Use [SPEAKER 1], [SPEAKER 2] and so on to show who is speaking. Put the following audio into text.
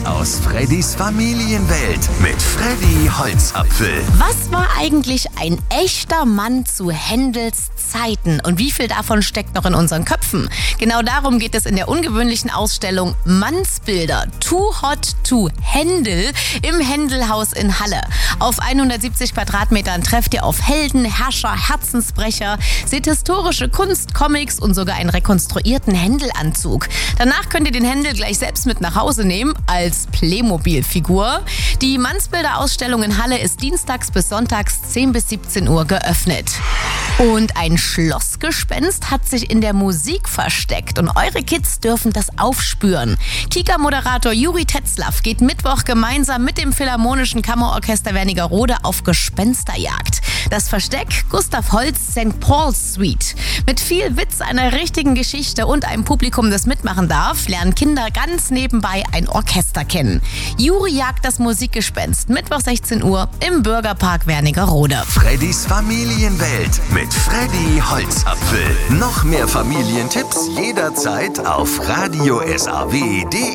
[SPEAKER 1] aus Freddys Familienwelt mit Freddy Holzapfel.
[SPEAKER 2] Was war eigentlich ein echter Mann zu Händels Zeiten und wie viel davon steckt noch in unseren Köpfen? Genau darum geht es in der ungewöhnlichen Ausstellung Mannsbilder Too Hot to Händel im Händelhaus in Halle. Auf 170 Quadratmetern trefft ihr auf Helden, Herrscher, Herzensbrecher, seht historische Kunst, Comics und sogar einen rekonstruierten Händelanzug. Danach könnt ihr den Händel gleich selbst mit nach Hause nehmen als Playmobil-Figur. Die Mannsbilder-Ausstellung in Halle ist dienstags bis sonntags 10 bis 17 Uhr geöffnet. Und ein Schlossgespenst hat sich in der Musik versteckt und eure Kids dürfen das aufspüren. Kika-Moderator Juri Tetzlaff geht Mittwoch gemeinsam mit dem Philharmonischen Kammerorchester Wernigerode auf Gespensterjagd. Das Versteck Gustav Holst St. Paul's Suite. Mit viel Witz, einer richtigen Geschichte und einem Publikum, das mitmachen darf, lernen Kinder ganz nebenbei ein Orchester kennen. Juri jagt das Musikgespenst, Mittwoch 16 Uhr im Bürgerpark Wernigerode.
[SPEAKER 1] Freddys Familienwelt mit Freddy Holzapfel. Noch mehr Familientipps jederzeit auf radio SAW.de.